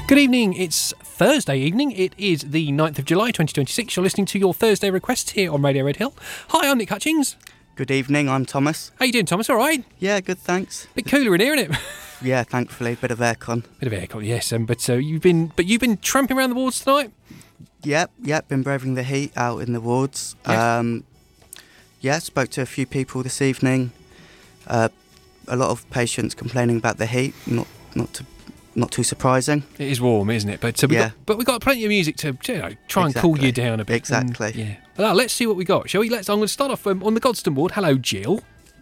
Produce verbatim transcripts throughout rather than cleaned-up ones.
Good evening, it's Thursday evening, it is the ninth of July twenty twenty-six, you're listening to your Thursday requests here on Radio Red Hill. Hi, I'm Nick Hutchings. Good evening, I'm Thomas. How you doing, Thomas, alright? Yeah, good, thanks. Bit cooler in here, isn't it? Yeah, thankfully, bit of aircon. Bit of aircon, yes, um, but uh, you've been but you've been tramping around the wards tonight? Yep, yep, been braving the heat out in the wards. Yeah, um, yeah spoke to a few people this evening. Uh, a lot of patients complaining about the heat, not not to Not too surprising. It is warm, isn't it? But uh, we yeah. got, but we've got plenty of music to you know, try exactly. and cool you down a bit. Exactly. And, yeah. Well, let's see what we got, shall we? Let's. I'm going to start off um, on the Godstone ward. Hello, Jill.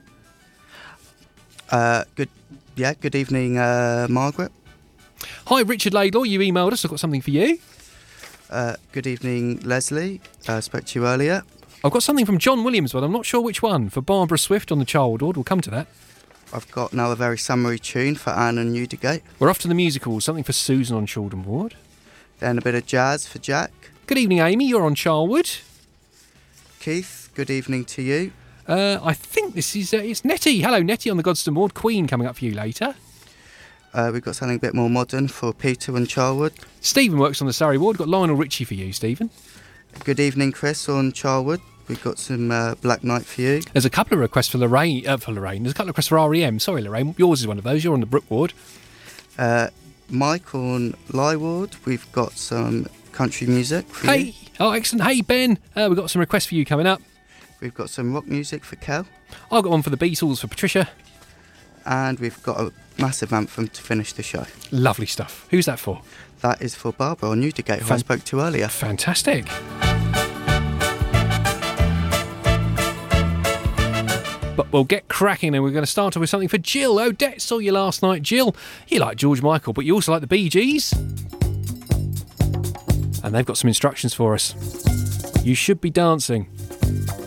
Uh, good. Yeah. Good evening, uh, Margaret. Hi, Richard Laidlaw. You emailed us. I've got something for you. Uh, good evening, Leslie. Uh, spoke to you earlier. I've got something from John Williams, but I'm not sure which one. For Barbara Swift on the child ward. We'll come to that. I've got now a very summary tune for Anne and Newdigate. We're off to the musical. Something for Susan on Children Ward. Then a bit of jazz for Jack. Good evening, Amy. You're on Charlwood. Keith, good evening to you. Uh, I think this is uh, it's Nettie. Hello, Nettie on the Godstone ward. Queen coming up for you later. Uh, we've got something a bit more modern for Peter and Charlwood. Stephen works on the Surrey ward. Got Lionel Richie for you, Stephen. Good evening, Chris on Charlwood. We've got some uh, Black Knight for you. There's a couple of requests for Lorraine. Uh, for Lorraine, there's a couple of requests for R E M. Sorry, Lorraine. Yours is one of those. You're on the Brook ward. Uh, Mike on Lie ward. We've got some country music for hey. you. Oh, excellent. Hey, Ben. Uh, we've got some requests for you coming up. We've got some rock music for Kel. I've got one for the Beatles for Patricia. And we've got a massive anthem to finish the show. Lovely stuff. Who's that for? That is for Barbara on Newdigate, who Fan- I spoke to earlier. Fantastic. But we'll get cracking and we're going to start off with something for Jill. Odette saw you last night. Jill, you like George Michael, but you also like the Bee Gees. And they've got some instructions for us. You should be dancing.